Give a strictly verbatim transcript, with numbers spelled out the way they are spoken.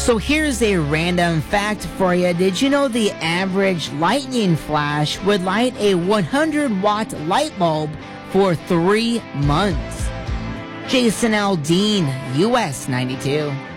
So here's a random fact for you. Did you know the average lightning flash would light a one hundred watt light bulb for three months? Jason Aldean, U S ninety-two.